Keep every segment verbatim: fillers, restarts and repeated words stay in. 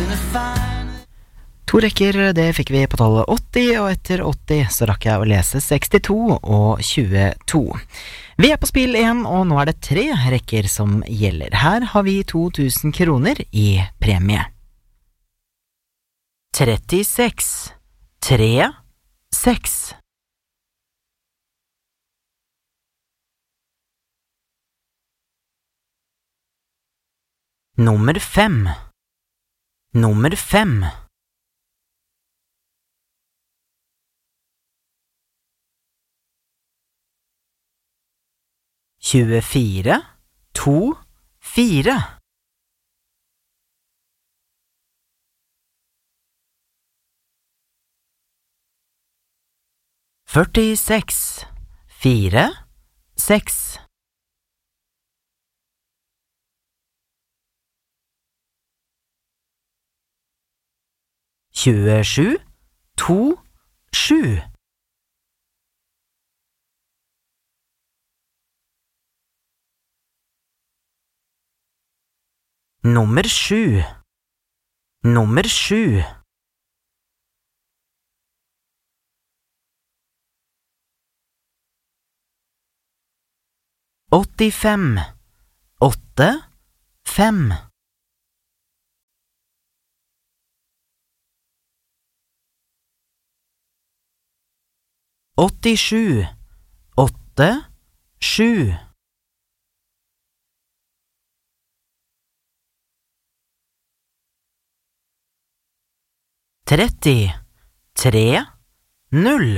To rekker, det fikk vi på tallet åtti, og etter åtti så rakk jeg å lese sekstito og tjueto. Vi er på spill igjen, og nå er det tre rekker som gjelder. Her har vi to tusen kroner i premie. trettiseks, tre, seks. Nummer fem. Nummer fem. tjuefire, to, fire. førtiseks, fire, seks. tjuesju, to, sju. Nummer sju. Nummer sju. åttifem, åtte, fem. åttisju, åtte, sju. tretti, tre, null.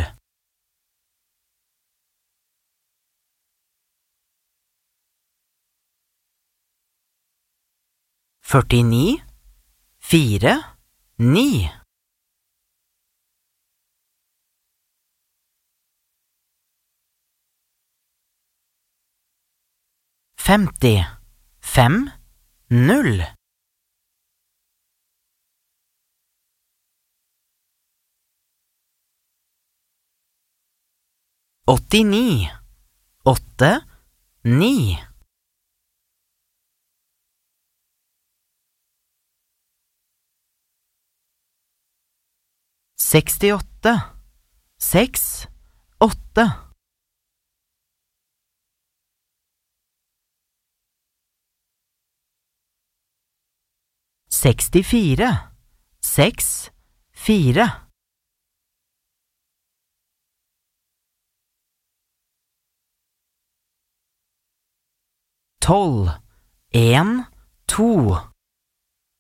førtini, fire, ni. femti, fem, null. åttini, åtte, ni. sekstiåtte, seks, åtte. sekstifire, seks, fire. tolv, en, to.